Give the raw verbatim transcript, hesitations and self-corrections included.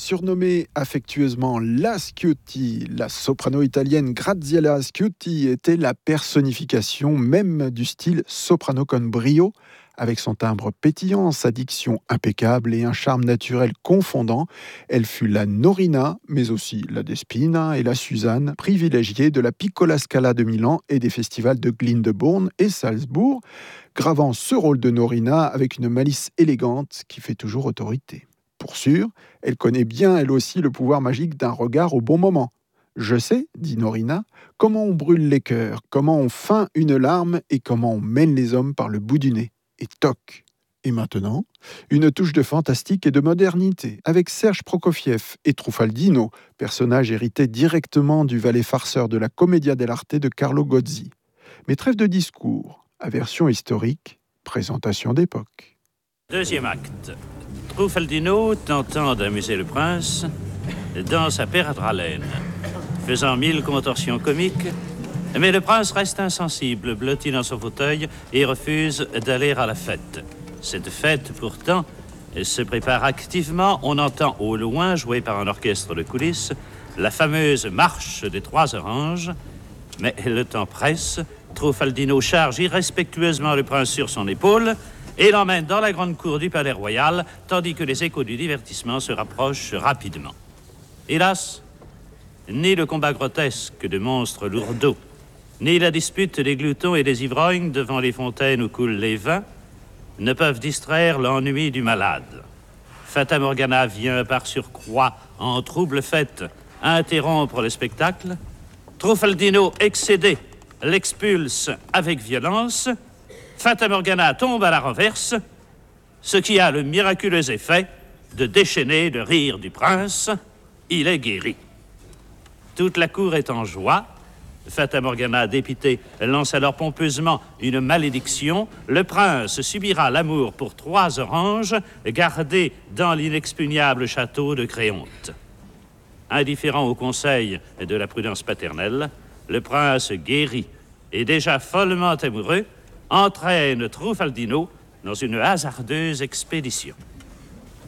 Surnommée affectueusement la Sciutti, la soprano italienne Graziella Sciutti était la personnification même du style soprano con brio. Avec son timbre pétillant, sa diction impeccable et un charme naturel confondant, elle fut la Norina, mais aussi la Despina et la Suzanne, privilégiée de la Piccola Scala de Milan et des festivals de Glyndebourne et Salzbourg, gravant ce rôle de Norina avec une malice élégante qui fait toujours autorité. Pour sûr, elle connaît bien elle aussi le pouvoir magique d'un regard au bon moment. Je sais, dit Norina, comment on brûle les cœurs, comment on feint une larme et comment on mène les hommes par le bout du nez. Et toc. Et maintenant, une touche de fantastique et de modernité, avec Serge Prokofiev et Truffaldino, personnage hérité directement du valet farceur de la Commedia dell'arte de Carlo Gozzi. Mais trêve de discours, aversion historique, présentation d'époque. Deuxième acte. Truffaldino, tentant d'amuser le prince, danse à perdre haleine, faisant mille contorsions comiques, mais le prince reste insensible, blotti dans son fauteuil et refuse d'aller à la fête. Cette fête, pourtant, se prépare activement. On entend au loin, jouée par un orchestre de coulisses, la fameuse marche des trois oranges. Mais le temps presse. Truffaldino charge irrespectueusement le prince sur son épaule et l'emmène dans la grande cour du palais royal, tandis que les échos du divertissement se rapprochent rapidement. Hélas, ni le combat grotesque de monstres lourdeaux, ni la dispute des gloutons et des ivrognes devant les fontaines où coulent les vins ne peuvent distraire l'ennui du malade. Fata Morgana vient par surcroît, en trouble fête, interrompre le spectacle. Truffaldino, excédé, l'expulse avec violence. Fata Morgana tombe à la renverse, ce qui a le miraculeux effet de déchaîner le rire du prince. Il est guéri. Toute la cour est en joie. Fata Morgana, dépité, lance alors pompeusement une malédiction. Le prince subira l'amour pour trois oranges gardées dans l'inexpugnable château de Créonte. Indifférent au conseil de la prudence paternelle, le prince guéri et déjà follement amoureux entraîne Truffaldino dans une hasardeuse expédition.